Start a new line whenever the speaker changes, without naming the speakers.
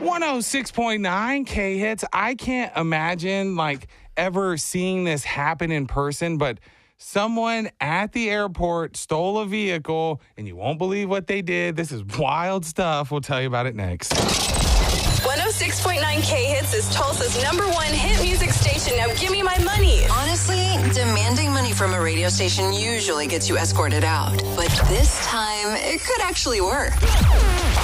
106.9 K Hits. I can't imagine ever seeing this happen in person, but someone at the airport stole a vehicle, and you won't believe what they did. This is wild stuff. We'll tell you about it next.
106.9 K Hits is Tulsa's #1 hit music station. Now give me my money.
Honestly, demanding money from a radio station usually gets you escorted out. But this time, it could actually work.